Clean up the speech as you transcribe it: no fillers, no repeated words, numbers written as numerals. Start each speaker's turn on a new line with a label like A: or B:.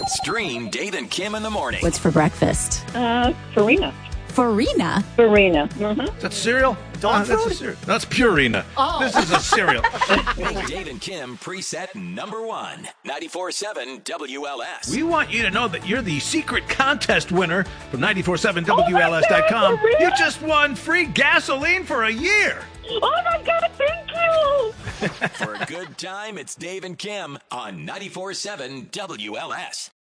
A: Stream Dave and Kim in the morning.
B: What's for breakfast?
C: Farina.
B: Farina?
C: Farina. Mm-hmm.
D: Is that cereal?
E: Dog
D: That's
E: food?
D: a cereal. That's Purina.
B: Oh.
D: This is a cereal.
A: Make Dave and Kim preset number 1. 94.7 WLS.
D: We want you to know that you're the secret contest winner from 947WLS.com.
C: for real?
D: You just won free gasoline for a year.
C: Oh, my God, thank you.
A: For a good time, it's Dave and Kim on 94.7 WLS.